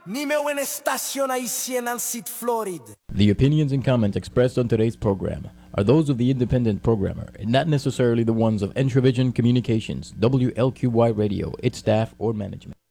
Nimeo en estación haitienne en site Floride. The opinions and comments expressed on today's program are those of the independent programmer and not necessarily the ones of Entravision Communications, WLQY Radio, its staff, or management.